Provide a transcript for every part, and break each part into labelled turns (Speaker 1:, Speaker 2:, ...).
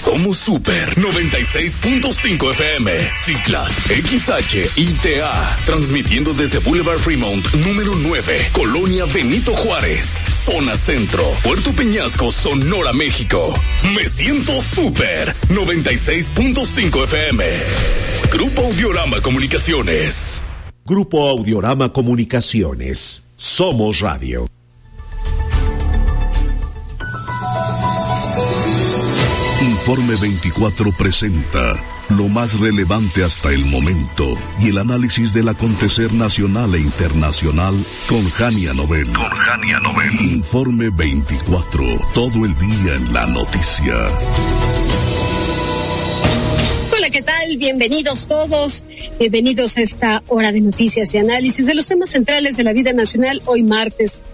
Speaker 1: Somos Super 96.5 FM, Ciclas, XHITA, transmitiendo desde Boulevard Fremont, número 9, Colonia Benito Juárez, Zona Centro, Puerto Peñasco, Sonora, México. Me siento Super 96.5 FM. Grupo Audiorama Comunicaciones.
Speaker 2: Grupo Audiorama Comunicaciones. Somos Radio.
Speaker 3: Informe 24 presenta lo más relevante hasta el momento y el análisis del acontecer nacional e internacional con Jania Nobel. Informe 24, todo el día en la noticia.
Speaker 4: Hola, ¿qué tal? Bienvenidos todos. Bienvenidos a esta hora de noticias y análisis de los temas centrales de la vida nacional. Hoy martes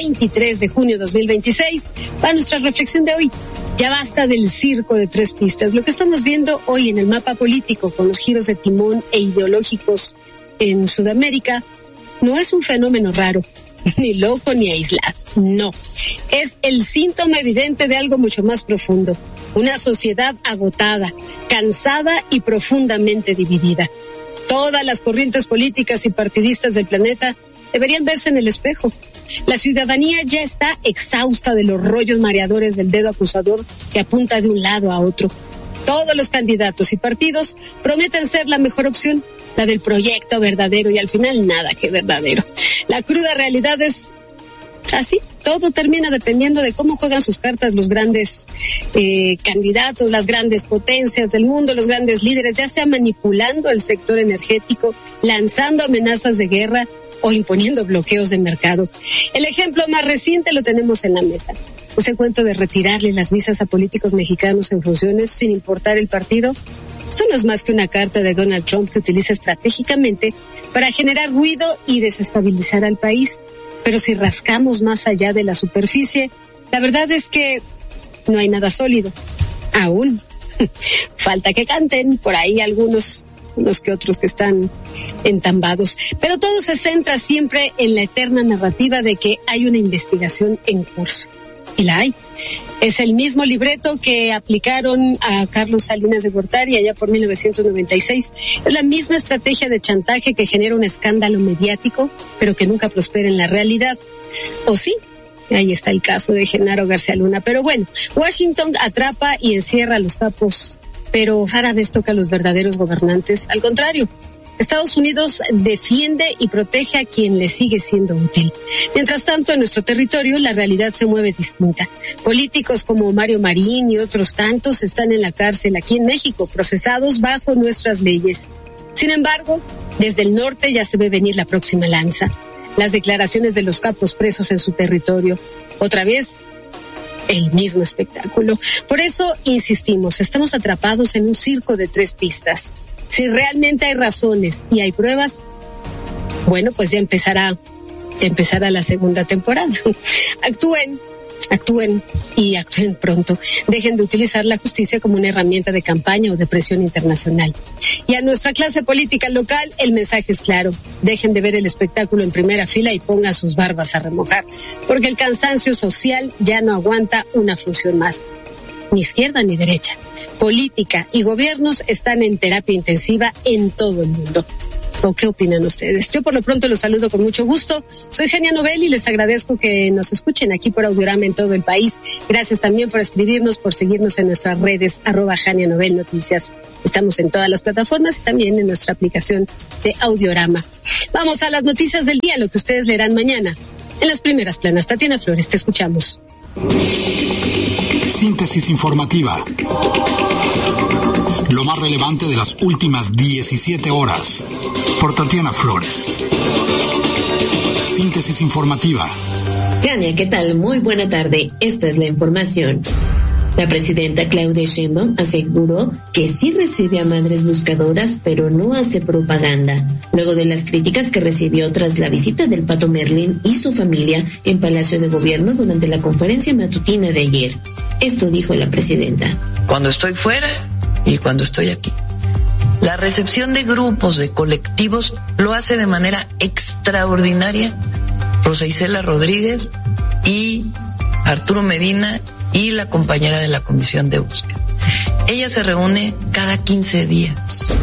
Speaker 4: 23 de junio de 2026. Para nuestra reflexión de hoy. Ya basta del circo de tres pistas. Lo que estamos viendo hoy en el mapa político con los giros de timón e ideológicos en Sudamérica no es un fenómeno raro, ni loco ni aislado. No, es el síntoma evidente de algo mucho más profundo. Una sociedad agotada, cansada y profundamente dividida. Todas las corrientes políticas y partidistas del planeta deberían verse en el espejo. La ciudadanía ya está exhausta de los rollos mareadores del dedo acusador que apunta de un lado a otro. Todos los candidatos y partidos prometen ser la mejor opción, la del proyecto verdadero, y al final nada que verdadero. La cruda realidad es así. Todo termina dependiendo de cómo juegan sus cartas los grandes candidatos, las grandes potencias del mundo, los grandes líderes, ya sea manipulando el sector energético, lanzando amenazas de guerra o imponiendo bloqueos de mercado. El ejemplo más reciente lo tenemos en la mesa. Ese cuento de retirarle las visas a políticos mexicanos en funciones sin importar el partido. Esto no es más que una carta de Donald Trump que utiliza estratégicamente para generar ruido y desestabilizar al país. Pero si rascamos más allá de la superficie, la verdad es que no hay nada sólido. Aún. Falta que canten por ahí algunos que otros que están entambados. Pero todo se centra siempre en la eterna narrativa de que hay una investigación en curso. Y la hay. Es el mismo libreto que aplicaron a Carlos Salinas de Gortari allá por 1996. Es la misma estrategia de chantaje que genera un escándalo mediático, pero que nunca prospera en la realidad. ¿O sí? Ahí está el caso de Genaro García Luna. Pero bueno, Washington atrapa y encierra a los capos, pero rara vez toca a los verdaderos gobernantes. Al contrario, Estados Unidos defiende y protege a quien le sigue siendo útil. Mientras tanto, en nuestro territorio la realidad se mueve distinta. Políticos como Mario Marín y otros tantos están en la cárcel aquí en México, procesados bajo nuestras leyes. Sin embargo, desde el norte ya se ve venir la próxima lanza. Las declaraciones de los capos presos en su territorio. Otra vez, el mismo espectáculo. Por eso insistimos, estamos atrapados en un circo de tres pistas. Si realmente hay razones y hay pruebas, bueno, pues ya empezará la segunda temporada. Actúen y actúen pronto. Dejen de utilizar la justicia como una herramienta de campaña o de presión internacional. Y a nuestra clase política local, el mensaje es claro. Dejen de ver el espectáculo en primera fila y pongan sus barbas a remojar, porque el cansancio social ya no aguanta una función más. Ni izquierda ni derecha. Política y gobiernos están en terapia intensiva en todo el mundo. ¿O qué opinan ustedes? Yo por lo pronto los saludo con mucho gusto. Soy Jania Nobel y les agradezco que nos escuchen aquí por Audiorama en todo el país. Gracias también por escribirnos, por seguirnos en nuestras redes, @Jania Nobel Noticias. Estamos en todas las plataformas y también en nuestra aplicación de Audiorama. Vamos a las noticias del día, lo que ustedes leerán mañana. En las primeras planas, Tatiana Flores, te escuchamos.
Speaker 5: Síntesis informativa. Lo más relevante de las últimas 17 horas. Por Tatiana Flores. Síntesis informativa.
Speaker 6: Jania, ¿qué tal? Muy buena tarde. Esta es la información. La presidenta Claudia Sheinbaum aseguró que sí recibe a madres buscadoras, pero no hace propaganda, luego de las críticas que recibió tras la visita del Pato Merlín y su familia en Palacio de Gobierno durante la conferencia matutina de ayer. Esto dijo la presidenta.
Speaker 7: Cuando estoy fuera y cuando estoy aquí. La recepción de grupos, de colectivos, lo hace de manera extraordinaria Rosa Isela Rodríguez y Arturo Medina y la compañera de la Comisión de Búsqueda. Ella se reúne cada 15 días.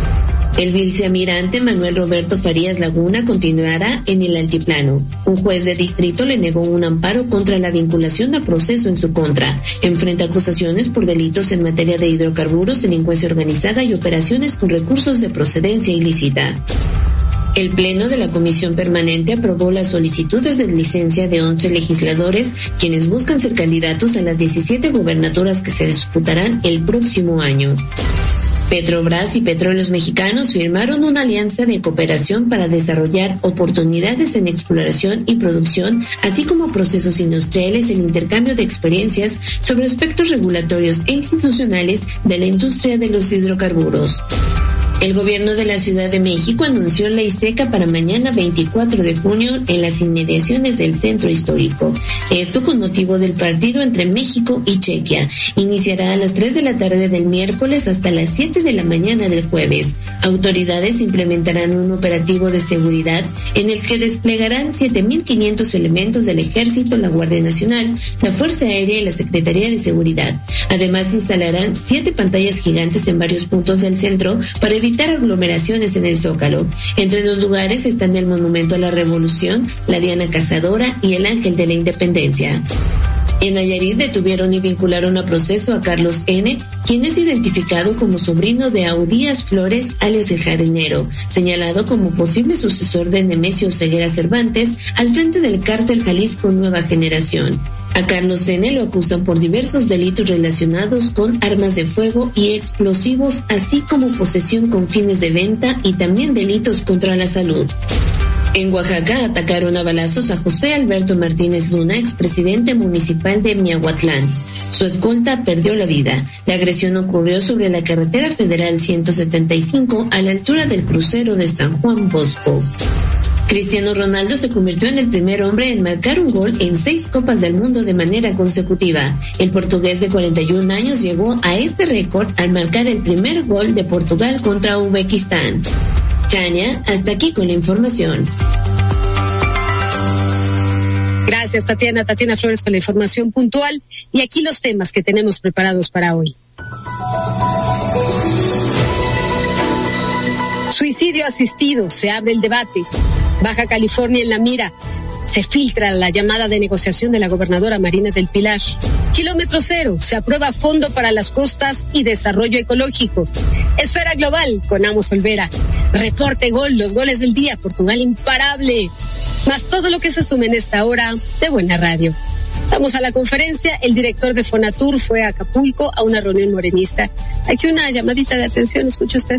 Speaker 6: El vicealmirante Manuel Roberto Farías Laguna continuará en el altiplano. Un juez de distrito le negó un amparo contra la vinculación a proceso en su contra. Enfrenta acusaciones por delitos en materia de hidrocarburos, delincuencia organizada y operaciones con recursos de procedencia ilícita. El Pleno de la Comisión Permanente aprobó las solicitudes de licencia de 11 legisladores, quienes buscan ser candidatos a las 17 gubernaturas que se disputarán el próximo año. Petrobras y Petróleos Mexicanos firmaron una alianza de cooperación para desarrollar oportunidades en exploración y producción, así como procesos industriales e intercambio de experiencias sobre aspectos regulatorios e institucionales de la industria de los hidrocarburos. El gobierno de la Ciudad de México anunció ley seca para mañana 24 de junio en las inmediaciones del centro histórico. Esto con motivo del partido entre México y Chequia. Iniciará a las 3 de la tarde del miércoles hasta las 7 de la mañana del jueves. Autoridades implementarán un operativo de seguridad en el que desplegarán 7.500 elementos del Ejército, la Guardia Nacional, la Fuerza Aérea y la Secretaría de Seguridad. Además, instalarán 7 pantallas gigantes en varios puntos del centro para evitar aglomeraciones en el Zócalo. Entre los lugares están el Monumento a la Revolución, la Diana Cazadora y el Ángel de la Independencia. En Nayarit detuvieron y vincularon a proceso a Carlos N., quien es identificado como sobrino de Audías Flores, alias el Jardinero, señalado como posible sucesor de Nemesio Ceguera Cervantes al frente del cártel Jalisco Nueva Generación. A Carlos N. lo acusan por diversos delitos relacionados con armas de fuego y explosivos, así como posesión con fines de venta y también delitos contra la salud. En Oaxaca atacaron a balazos a José Alberto Martínez Luna, expresidente municipal de Miahuatlán. Su escolta perdió la vida. La agresión ocurrió sobre la carretera federal 175 a la altura del crucero de San Juan Bosco. Cristiano Ronaldo se convirtió en el primer hombre en marcar un gol en 6 Copas del Mundo de manera consecutiva. El portugués de 41 años llegó a este récord al marcar el primer gol de Portugal contra Uzbekistán. Tania, hasta aquí con la información.
Speaker 4: Gracias, Tatiana Flores, con la información puntual. Y aquí los temas que tenemos preparados para hoy. Suicidio asistido, se abre el debate. Baja California en la mira. Se filtra la llamada de negociación de la gobernadora Marina del Pilar. Kilómetro cero, se aprueba fondo para las costas y desarrollo ecológico. Esfera global con Amos Olvera. Reporte gol, los goles del día, Portugal imparable. Más todo lo que se suma en esta hora de Buena Radio. Vamos a la conferencia. El director de Fonatur fue a Acapulco a una reunión morenista. Aquí una llamadita de atención, escuche usted.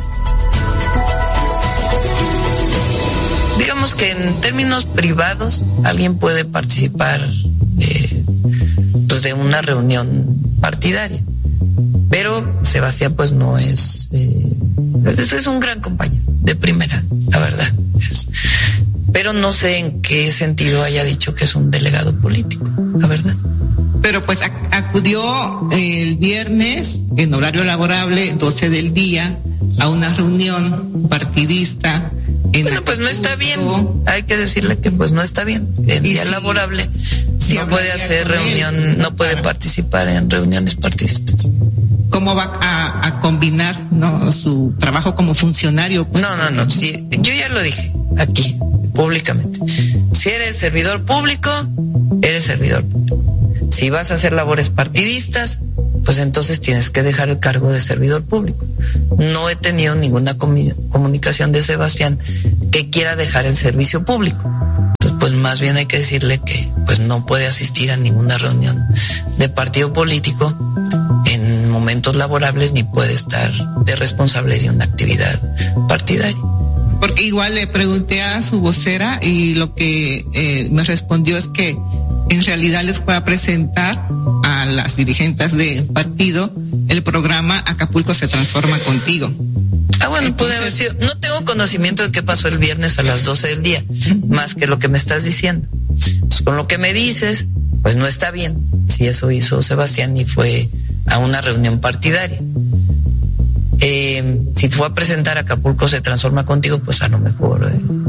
Speaker 7: Digamos que en términos privados alguien puede participar pues de una reunión partidaria, pero Sebastián pues no es es un gran compañero de primera, la verdad pero no sé en qué sentido haya dicho que es un delegado político, la verdad.
Speaker 8: Pero pues acudió el viernes en horario laborable, 12 del día, a una reunión partidista.
Speaker 7: Bueno, pues no está bien. Hay que decirle que pues no está bien. En día laborable no puede hacer reunión, no puede participar en reuniones partidistas.
Speaker 8: ¿Cómo va a combinar, no, su trabajo como funcionario? Pues,
Speaker 7: no. Sí, yo ya lo dije aquí públicamente. Si eres servidor público, eres servidor público. Si vas a hacer labores partidistas, pues entonces tienes que dejar el cargo de servidor público. No he tenido ninguna comunicación de Sebastián que quiera dejar el servicio público. Entonces, pues más bien hay que decirle que pues no puede asistir a ninguna reunión de partido político en momentos laborables ni puede estar de responsable de una actividad partidaria.
Speaker 8: Porque igual le pregunté a su vocera y lo que me respondió es que en realidad les pueda presentar a las dirigentes del partido el programa Acapulco se transforma contigo.
Speaker 7: Bueno, entonces, puede haber sido. No tengo conocimiento de qué pasó el viernes a las 12 del día, más que lo que me estás diciendo. Entonces, con lo que me dices, pues no está bien. Si eso hizo Sebastián y fue a una reunión partidaria. Si fue a presentar Acapulco se transforma contigo, pues a lo mejor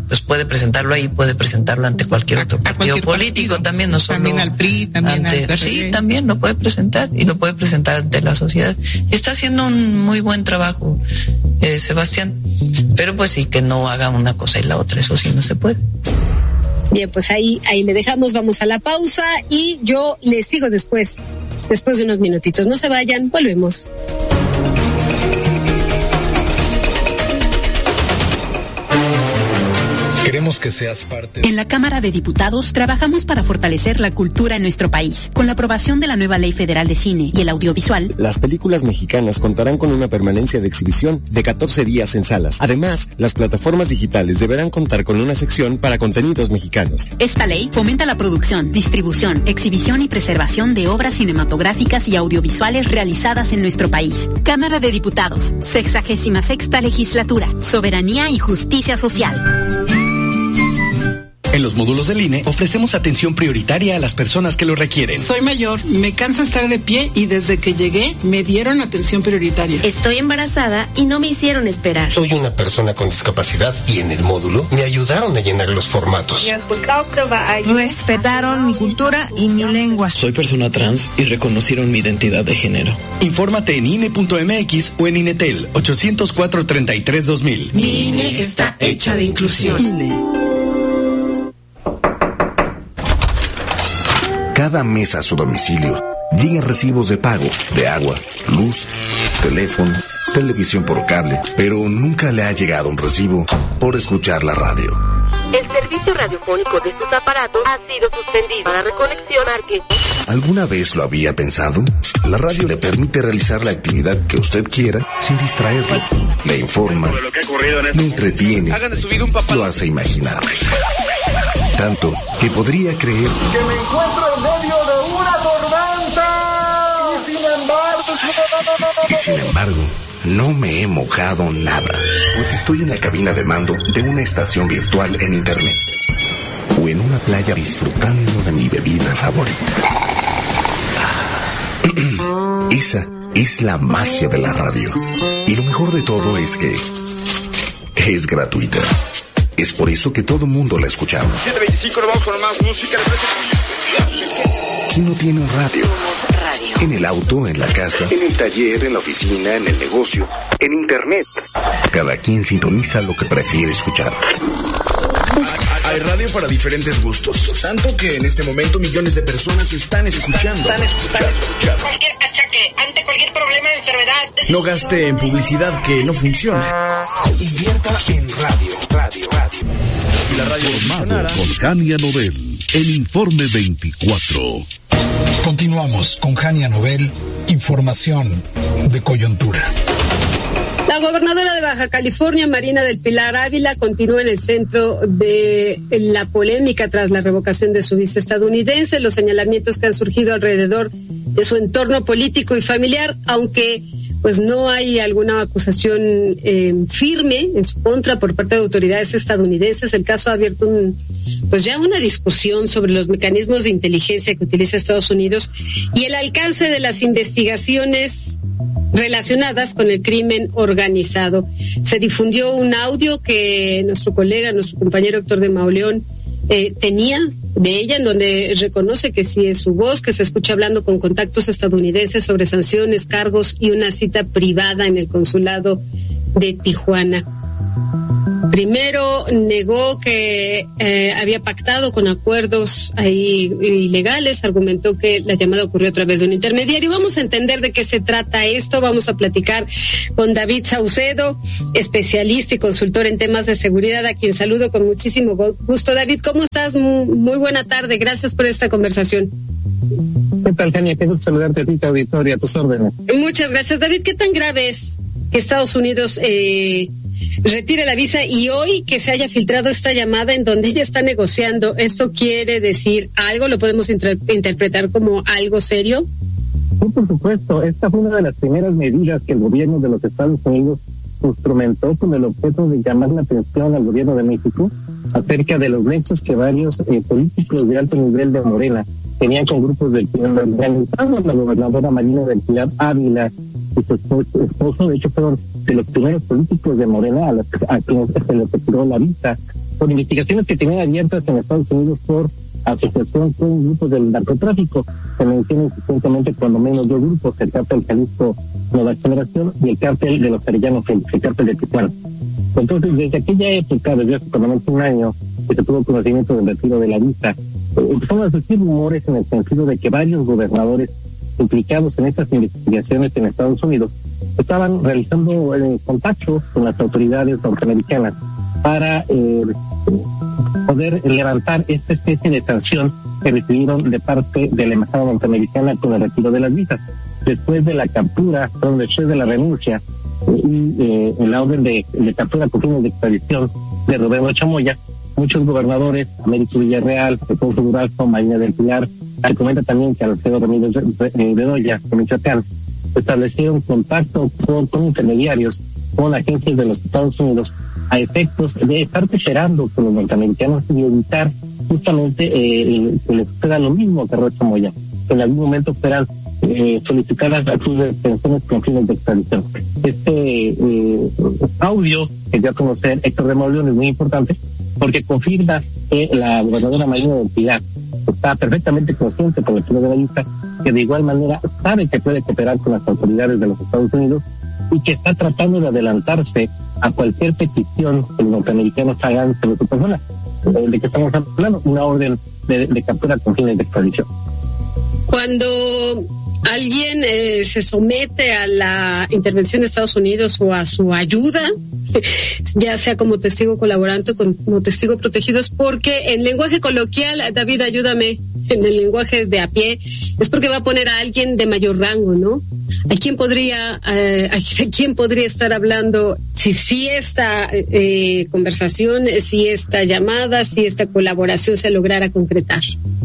Speaker 7: pues puede presentarlo ahí, puede presentarlo ante cualquier otro partido político partido. También, no solo
Speaker 8: también al PRI, también
Speaker 7: ante,
Speaker 8: al PRD.
Speaker 7: Sí, también lo puede presentar y lo puede presentar ante la sociedad. Está haciendo un muy buen trabajo, Sebastián, pero pues sí, que no haga una cosa y la otra, eso sí no se puede.
Speaker 4: Bien, pues ahí le dejamos, vamos a la pausa y yo les sigo después de unos minutitos. No se vayan, volvemos.
Speaker 5: Queremos que seas parte.
Speaker 9: En la Cámara de Diputados trabajamos para fortalecer la cultura en nuestro país. Con la aprobación de la nueva Ley Federal de Cine y el Audiovisual,
Speaker 10: las películas mexicanas contarán con una permanencia de exhibición de 14 días en salas. Además, las plataformas digitales deberán contar con una sección para contenidos mexicanos.
Speaker 9: Esta ley fomenta la producción, distribución, exhibición y preservación de obras cinematográficas y audiovisuales realizadas en nuestro país. Cámara de Diputados, 66ª Legislatura, Soberanía y Justicia Social.
Speaker 11: En los módulos del INE ofrecemos atención prioritaria a las personas que lo requieren.
Speaker 12: Soy mayor, me cansa estar de pie y desde que llegué me dieron atención prioritaria.
Speaker 13: Estoy embarazada y no me hicieron esperar.
Speaker 14: Soy una persona con discapacidad y en el módulo me ayudaron a llenar los formatos.
Speaker 15: Respetaron mi cultura y mi lengua.
Speaker 16: Soy persona trans y reconocieron mi identidad de género.
Speaker 11: Infórmate en INE.mx o en INETEL 804-33-2000.
Speaker 15: Mi INE está hecha de inclusión.
Speaker 12: INE.
Speaker 17: Cada mes a su domicilio llegan recibos de pago de agua, luz, teléfono, televisión por cable, pero nunca le ha llegado un recibo por escuchar la radio.
Speaker 13: El servicio radiofónico de sus aparatos ha sido suspendido. Para reconexión, marque.
Speaker 17: ¿Alguna vez lo había pensado? La radio le permite realizar la actividad que usted quiera sin distraerlo. Le informa, le entretiene, lo hace imaginar. Tanto que podría creer
Speaker 18: que me encuentro en medio de una tormenta
Speaker 17: y sin embargo no me he mojado nada, pues estoy en la cabina de mando de una estación virtual en internet o en una playa disfrutando de mi bebida favorita. Esa es la magia de la radio, y lo mejor de todo es que es gratuita. Es por eso que todo mundo la escuchamos.
Speaker 18: 7:25, nos vamos con más música. Le parece muy especial.
Speaker 17: ¿Quién no tiene un radio? En el auto, en la casa, en el taller, en la oficina, en el negocio, en internet. Cada quien sintoniza lo que prefiere escuchar.
Speaker 19: Hay radio para diferentes gustos, tanto que en este momento millones de personas están escuchando.
Speaker 20: Cualquier achaque, ante cualquier problema, enfermedad.
Speaker 19: No gaste en publicidad que no funciona.
Speaker 17: Invierta en radio.
Speaker 3: Si la radio funcionara. Con Jania Nobel, el Informe 24.
Speaker 5: Continuamos con Jania Nobel, información de coyuntura.
Speaker 4: La gobernadora de Baja California, Marina del Pilar Ávila, continúa en el centro de la polémica tras la revocación de su visa estadounidense, los señalamientos que han surgido alrededor de su entorno político y familiar, aunque pues no hay alguna acusación firme en su contra por parte de autoridades estadounidenses. El caso ha abierto ya una discusión sobre los mecanismos de inteligencia que utiliza Estados Unidos y el alcance de las investigaciones relacionadas con el crimen organizado. Se difundió un audio que nuestro compañero Héctor de Mauleón tenía de ella, en donde reconoce que sí es su voz, que se escucha hablando con contactos estadounidenses sobre sanciones, cargos y una cita privada en el consulado de Tijuana. Primero negó que había pactado con acuerdos ahí ilegales, argumentó que la llamada ocurrió a través de un intermediario. Vamos a entender de qué se trata esto, vamos a platicar con David Saucedo, especialista y consultor en temas de seguridad, a quien saludo con muchísimo gusto. David, ¿cómo estás? Muy buena tarde, gracias por esta conversación.
Speaker 21: ¿Qué tal, Jania? Qué gusto saludarte a ti, auditorio, a tus órdenes.
Speaker 4: Muchas gracias. David, ¿qué tan grave es que Estados Unidos retire la visa y hoy que se haya filtrado esta llamada en donde ella está negociando? ¿Esto quiere decir algo? ¿Lo podemos interpretar como algo serio?
Speaker 21: Sí, por supuesto. Esta fue una de las primeras medidas que el gobierno de los Estados Unidos instrumentó con el objeto de llamar la atención al gobierno de México acerca de los nexos que varios políticos de alto nivel de Morena tenían con grupos del crimen organizado. La gobernadora Marina del Pilar Ávila y su esposo, de hecho, fueron de los primeros políticos de Morena a quienes se les retiró la visa. por investigaciones que tenían abiertas en Estados Unidos por asociación con grupos del narcotráfico. Se mencionan insistentemente cuando menos dos grupos, el cártel Jalisco Nueva Generación y el cártel de los Arellanos, el cártel de Tijuana. Entonces, desde aquella época, desde hace por lo menos un año, que se tuvo conocimiento del retiro de la visa, empezaron a surgir rumores en el sentido de que varios gobernadores implicados en estas investigaciones en Estados Unidos estaban realizando contactos con las autoridades norteamericanas para poder levantar esta especie de sanción que recibieron de parte de la embajada norteamericana con el retiro de las visas. Después de la captura, después de la renuncia y en la orden de captura con fines de extradición de Roberto Chamoya, muchos gobernadores, Américo Villarreal, Alfonso Durazo, Marina del Pilar, se comenta también que Alfredo Ramírez Bedoya, de Michoacán, establecieron contacto con intermediarios, con agencias de los Estados Unidos, a efectos de estar cooperando con los norteamericanos y evitar justamente que les suceda lo mismo que Rocha Moya, que en algún momento fueran solicitadas a sus detenciones con fines de extradición. Este audio que dio a conocer Héctor de Mauleón es muy importante porque confirma que la gobernadora Marina del Pilar está perfectamente consciente por el estilo de la lista, que de igual manera sabe que puede cooperar con las autoridades de los Estados Unidos y que está tratando de adelantarse a cualquier petición que los norteamericanos hagan sobre su persona. ¿De qué estamos hablando? Una orden de captura con fines de extradición.
Speaker 4: Cuando alguien se somete a la intervención de Estados Unidos o a su ayuda, ya sea como testigo colaborante o como testigo protegido, es porque en lenguaje coloquial, David, ayúdame, en el lenguaje de a pie, es porque va a poner a alguien de mayor rango, ¿no? ¿A quién podría estar hablando si esta conversación, si esta llamada, si esta colaboración se lograra concretar?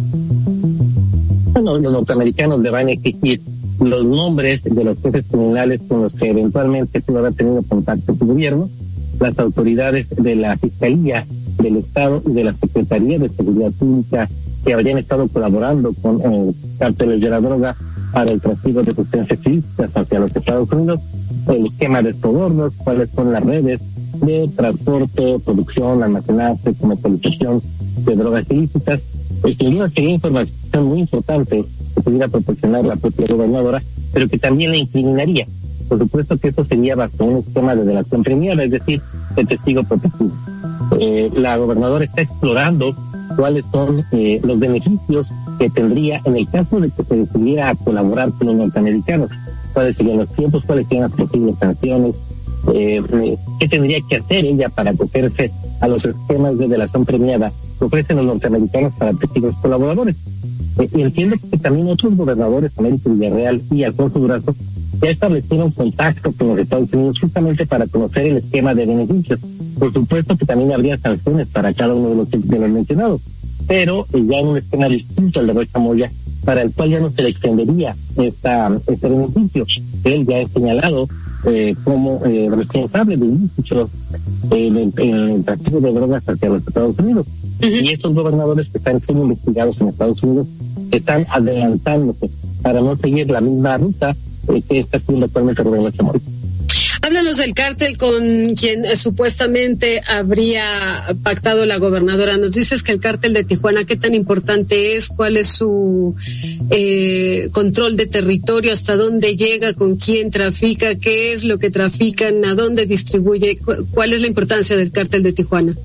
Speaker 21: Bueno, los norteamericanos le van a exigir los nombres de los jefes criminales con los que eventualmente pudo haber tenido contacto su gobierno, las autoridades de la Fiscalía del Estado y de la Secretaría de Seguridad Pública que habrían estado colaborando con cárteles de la droga para el tráfico de sustancias ilícitas hacia los Estados Unidos, el esquema de sobornos, cuáles son las redes de transporte, producción, almacenaje, comercialización de drogas ilícitas. Sin duda sería información muy importante que pudiera proporcionar la propia gobernadora, pero que también la incriminaría. Por supuesto que esto sería bajo un esquema de delación premiada, es decir, de testigo protegido. La gobernadora está explorando cuáles son los beneficios que tendría en el caso de que se decidiera a colaborar con los norteamericanos, cuáles serían los tiempos, cuáles serían las posibles sanciones, qué tendría que hacer ella para acogerse a los esquemas de delación premiada que ofrecen los norteamericanos para testigos colaboradores. Y entiendo que también otros gobernadores, Américo Villarreal y Alfonso Durazo, ya establecieron contacto con los Estados Unidos justamente para conocer el esquema de beneficios. Por supuesto que también habría sanciones para cada uno de los mencionados, pero ya en un esquema distinto al de Rocha Moya, para el cual ya no se le extendería este beneficio. Él ya es señalado como responsable de ilícitos en el tráfico de drogas hacia los Estados Unidos. Y estos gobernadores que están siendo investigados en Estados Unidos están adelantándose para no seguir la misma ruta que está haciendo actualmente Roberto Chamoy.
Speaker 4: Háblanos del cártel con quien supuestamente habría pactado la gobernadora. Nos dices que el cártel de Tijuana, ¿qué tan importante es? ¿Cuál es su control de territorio? ¿Hasta dónde llega? ¿Con quién trafica? ¿Qué es lo que trafican? ¿A dónde distribuye? ¿Cuál es la importancia del cártel de Tijuana?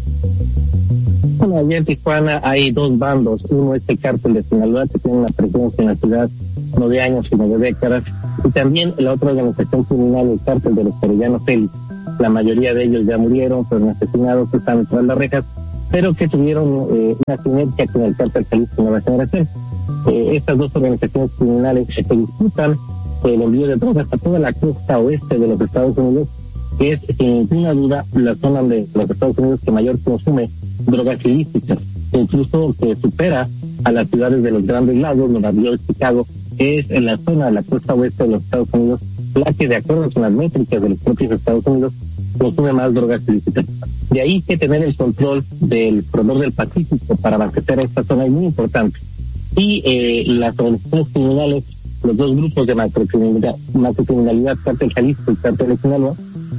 Speaker 21: Bueno, allá en Tijuana hay dos bandos. Uno es el cártel de Sinaloa, que tiene una presencia en la ciudad no de años, sino de décadas. Y también la otra organización criminal, el cártel de los Arellanos Félix. La mayoría de ellos ya murieron, fueron asesinados, están tras las rejas, pero que tuvieron una sinergia con el cártel Jalisco Nueva Generación. Estas dos organizaciones criminales se disputan el envío de drogas a toda la costa oeste de los Estados Unidos, que es sin ninguna duda la zona de los Estados Unidos que mayor consume drogas ilícitas, incluso que supera a las ciudades de los Grandes Lagos, Nueva York, Chicago, que es en la zona de la costa oeste de los Estados Unidos, la que de acuerdo con las métricas de los propios Estados Unidos consume más drogas ilícitas. De ahí que tener el control del corredor del Pacífico para abastecer a esta zona es muy importante. Y las organizaciones criminales, los dos grupos de macrocriminalidad, cártel Jalisco y cártel de Sinaloa,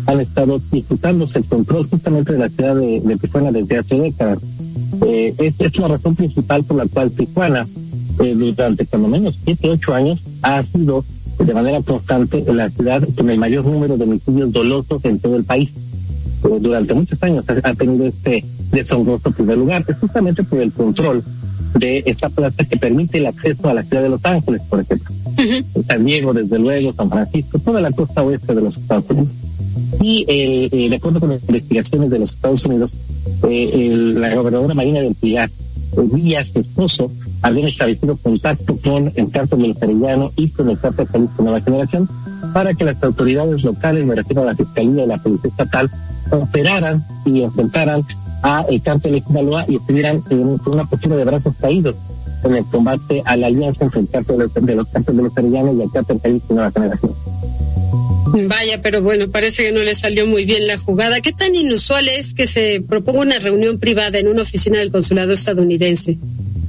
Speaker 21: han estado disputándose el control justamente de la ciudad de Tijuana desde hace décadas. Es la razón principal por la cual Tijuana, durante cuando menos 7-8 años, ha sido de manera constante la ciudad con el mayor número de homicidios dolosos en todo el país. Durante muchos años ha tenido este deshonroso primer lugar. Es justamente por el control de esta plaza que permite el acceso a la ciudad de Los Ángeles, por ejemplo. San Diego, desde luego, San Francisco, toda la costa oeste de los Estados Unidos. Y de acuerdo con las investigaciones de los Estados Unidos, la gobernadora Marina del Pilar, y su esposo, habían establecido contacto con el cártel del Arellano y con el cártel Jalisco Nueva Generación para que las autoridades locales, me refiero a la Fiscalía y la Policía Estatal, operaran y enfrentaran a el cártel de Sinaloa y estuvieran en una postura de brazos caídos en el combate a la alianza entre el cártel de los cárteles de los Arellanos y el cártel Jalisco Nueva Generación.
Speaker 4: Vaya, pero bueno, parece que no le salió muy bien la jugada. ¿Qué tan inusual es que se proponga una reunión privada en una oficina del consulado estadounidense?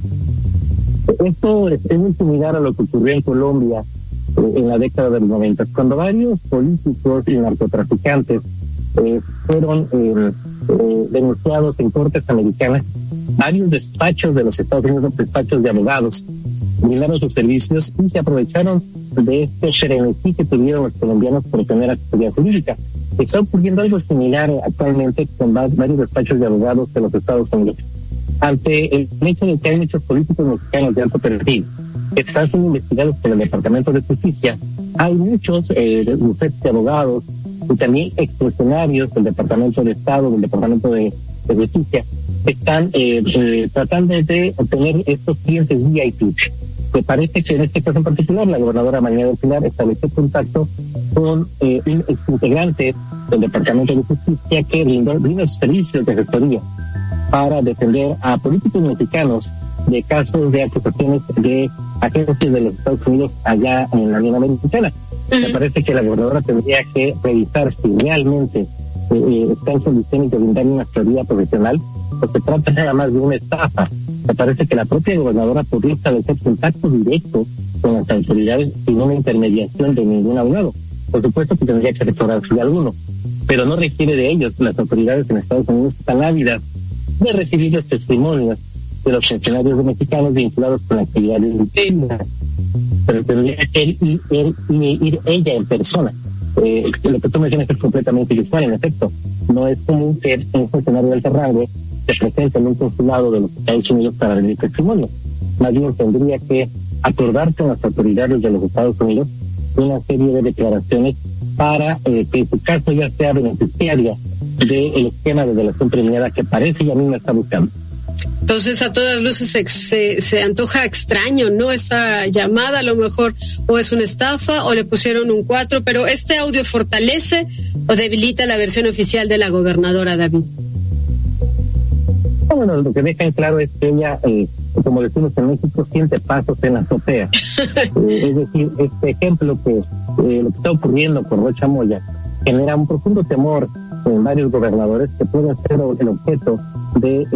Speaker 21: Esto es muy similar a lo que ocurrió en Colombia en la década de los 90, cuando varios políticos y narcotraficantes fueron denunciados en cortes americanas. Varios despachos de los Estados Unidos, despachos de abogados, brindaron sus servicios y se aprovecharon de este frenesí que tuvieron los colombianos por tener asesoría jurídica. Está ocurriendo algo similar actualmente con varios despachos de abogados de los Estados Unidos. Ante el hecho de que hay muchos políticos mexicanos de alto perfil que están siendo investigados por el Departamento de Justicia, hay muchos bufetes de abogados y también exfuncionarios del Departamento de Estado, del Departamento de Justicia, que están tratando de obtener estos clientes VIP. Me parece que en este caso en particular la gobernadora Marina del Pilar estableció contacto con un exintegrante del Departamento de Justicia que brindó servicios de asesoría para defender a políticos mexicanos de casos de acusaciones de agentes de los Estados Unidos allá en la Unión Americana. Me parece que la gobernadora tendría que revisar si realmente está en condiciones de brindar una asesoría profesional, porque se trata nada más de una estafa. Me parece que la propia gobernadora podría establecer contacto directo con las autoridades sin una intermediación de ningún abogado. Por supuesto que tendría que restaurarse de alguno, pero no requiere de ellos. Las autoridades en Estados Unidos están ávidas de recibir los testimonios de los funcionarios mexicanos vinculados con la actividad delictiva, pero tendría que ir ella en persona. Lo que tú mencionas es completamente inusual, en efecto. No es común que un funcionario de alto rango se presente en un consulado de los Estados Unidos para rendir testimonio. Más bien tendría que acordar con las autoridades de los Estados Unidos una serie de declaraciones para que su caso ya sea beneficiaria del esquema de delación premiada que parece ella misma está buscando.
Speaker 4: Entonces, a todas luces se antoja extraño, ¿no? Esa llamada a lo mejor o es una estafa o le pusieron un 4, pero ¿este audio fortalece o debilita la versión oficial de la gobernadora, David?
Speaker 21: Bueno, lo que deja en claro es que ella, como decimos en México, siente pasos en la azotea. Es decir, este ejemplo que lo que está ocurriendo con Rocha Moya genera un profundo temor en varios gobernadores que pueden ser el objeto de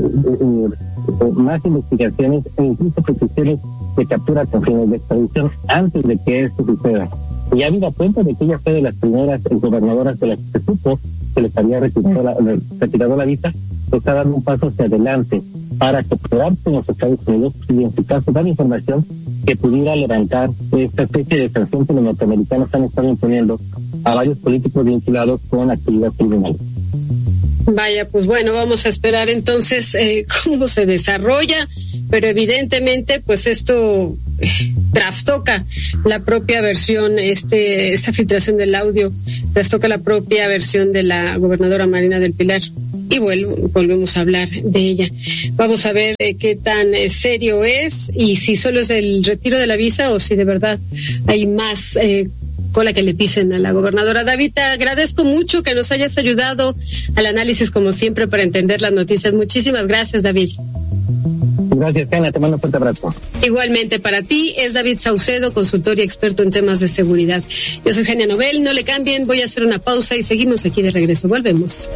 Speaker 21: más investigaciones e incluso peticiones de captura con fines de extradición antes de que esto suceda. Y habida cuenta de que ella fue de las primeras gobernadoras de las que se supo que les había retirado la visa, está dando un paso hacia adelante para cooperar con los Estados Unidos y en su caso dar información que pudiera levantar esta especie de sanción que los norteamericanos han estado imponiendo a varios políticos vinculados con actividad criminal.
Speaker 4: Vaya, pues bueno, vamos a esperar entonces cómo se desarrolla, pero evidentemente pues esto trastoca la propia versión, esta filtración del audio trastoca la propia versión de la gobernadora Marina del Pilar y volvemos a hablar de ella. Vamos a ver qué tan serio es y si solo es el retiro de la visa o si de verdad hay más cola que le pisen a la gobernadora. David, te agradezco mucho que nos hayas ayudado al análisis como siempre para entender las noticias. Muchísimas gracias, David.
Speaker 21: Gracias, Ana, te mando un fuerte abrazo.
Speaker 4: Igualmente para ti es David Saucedo, consultor y experto en temas de seguridad. Yo soy Jania Nobel, no le cambien, voy a hacer una pausa y seguimos aquí de regreso. Volvemos.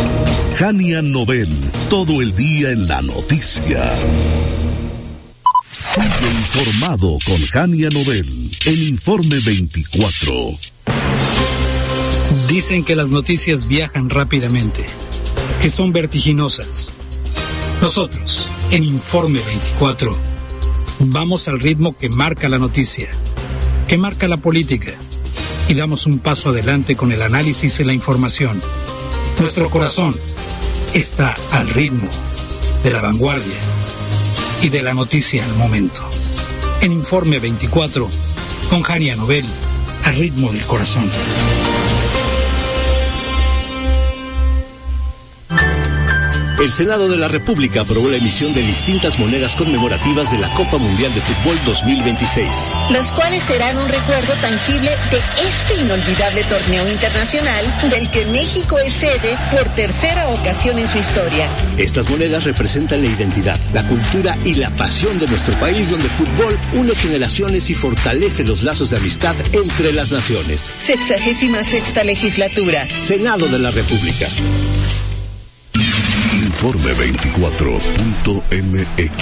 Speaker 3: Jania Nobel, todo el día en la noticia. Sigue informado con Jania Nobel en Informe 24.
Speaker 5: Dicen que las noticias viajan rápidamente, que son vertiginosas. Nosotros, en Informe 24, vamos al ritmo que marca la noticia, que marca la política, y damos un paso adelante con el análisis y la información. Nuestro corazón está al ritmo de la vanguardia y de la noticia al momento. En Informe 24, con Jania Nobel, al ritmo del corazón.
Speaker 1: El Senado de la República aprobó la emisión de distintas monedas conmemorativas de la Copa Mundial de Fútbol 2026.
Speaker 22: Las cuales serán un recuerdo tangible de este inolvidable torneo internacional del que México es sede por tercera ocasión en su historia.
Speaker 1: Estas monedas representan la identidad, la cultura y la pasión de nuestro país, donde el fútbol une generaciones y fortalece los lazos de amistad entre las naciones.
Speaker 22: 66ª legislatura.
Speaker 1: Senado de la República.
Speaker 3: Informe 24.mx.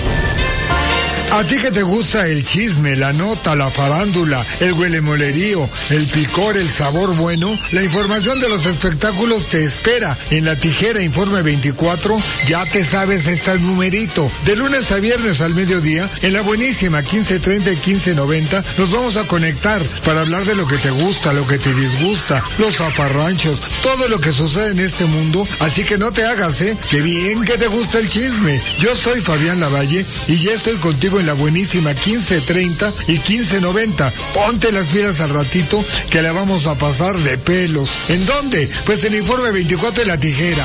Speaker 23: A ti que te gusta el chisme, la nota, la farándula, el huelemolerío, el picor, el sabor bueno, la información de los espectáculos te espera en La Tijera Informe 24. Ya te sabes, está el numerito. De lunes a viernes al mediodía, en la buenísima 15:30 y 15:90, nos vamos a conectar para hablar de lo que te gusta, lo que te disgusta, los zafarranchos, todo lo que sucede en este mundo. Así que no te hagas, que bien que te gusta el chisme. Yo soy Fabián Lavalle y ya estoy contigo en la buenísima 15:30 y 15:90. Ponte las pilas al ratito que la vamos a pasar de pelos. ¿En dónde? Pues en Informe 24 de La Tijera.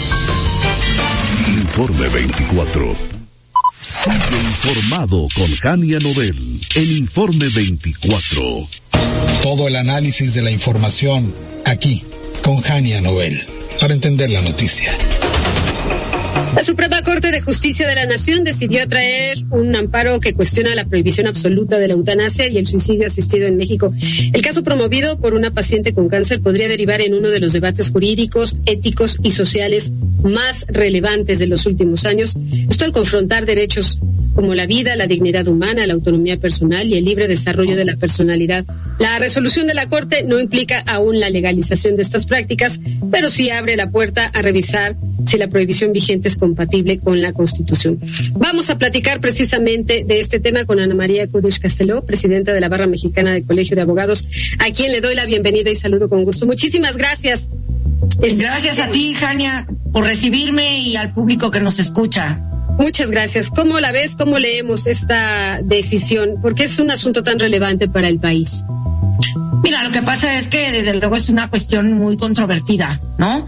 Speaker 3: Informe 24. Sigue informado con Jania Nobel en Informe 24.
Speaker 5: Todo el análisis de la información aquí con Jania Nobel para entender la noticia.
Speaker 4: La Suprema Corte de Justicia de la Nación decidió traer un amparo que cuestiona la prohibición absoluta de la eutanasia y el suicidio asistido en México. El caso promovido por una paciente con cáncer podría derivar en uno de los debates jurídicos, éticos y sociales más relevantes de los últimos años. Esto al confrontar derechos como la vida, la dignidad humana, la autonomía personal y el libre desarrollo de la personalidad. La resolución de la Corte no implica aún la legalización de estas prácticas, pero sí abre la puerta a revisar si la prohibición vigente es compatible con la Constitución. Vamos a platicar precisamente de este tema con Ana María Kudish Casteló, presidenta de la Barra Mexicana del Colegio de Abogados, a quien le doy la bienvenida y saludo con gusto. Muchísimas gracias.
Speaker 24: Gracias a ti, Jania, por recibirme y al público que nos escucha.
Speaker 4: Muchas gracias. ¿Cómo la ves? ¿Cómo leemos esta decisión? Porque es un asunto tan relevante para el país.
Speaker 24: Mira, lo que pasa es que desde luego es una cuestión muy controvertida, ¿no?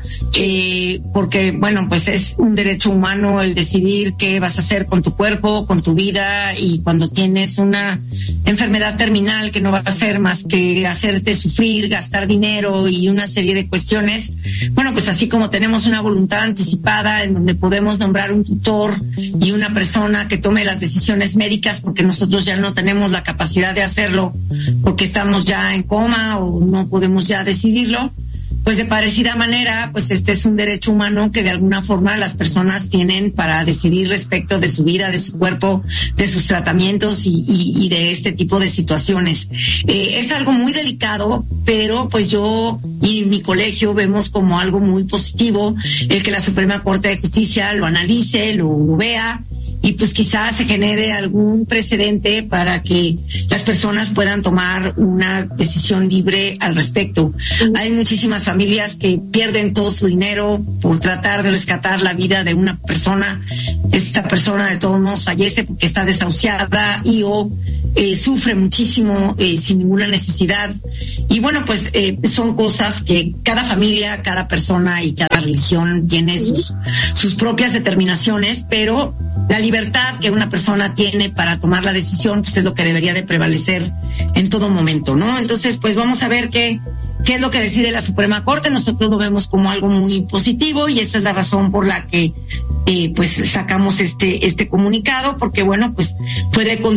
Speaker 24: Porque, bueno, pues es un derecho humano el decidir qué vas a hacer con tu cuerpo, con tu vida, y cuando tienes una enfermedad terminal que no va a hacer más que hacerte sufrir, gastar dinero y una serie de cuestiones. Bueno, pues así como tenemos una voluntad anticipada en donde podemos nombrar un tutor y una persona que tome las decisiones médicas porque nosotros ya no tenemos la capacidad de hacerlo porque estamos ya en coma o no podemos ya decidirlo, pues de parecida manera, pues este es un derecho humano que de alguna forma las personas tienen para decidir respecto de su vida, de su cuerpo, de sus tratamientos y de este tipo de situaciones. Es algo muy delicado, pero pues yo y mi colegio vemos como algo muy positivo el que la Suprema Corte de Justicia lo analice, lo vea, y pues quizás se genere algún precedente para que las personas puedan tomar una decisión libre al respecto. Hay muchísimas familias que pierden todo su dinero por tratar de rescatar la vida de una persona. Esta persona de todos modos fallece porque está desahuciada y o sufre muchísimo sin ninguna necesidad. Y bueno, pues son cosas que cada familia, cada persona y cada religión tiene sus propias determinaciones, pero la libertad que una persona tiene para tomar la decisión, pues es lo que debería de prevalecer en todo momento, ¿no? Entonces, pues vamos a ver qué es lo que decide la Suprema Corte. Nosotros lo vemos como algo muy positivo y esa es la razón por la que pues sacamos este comunicado, porque bueno, pues puede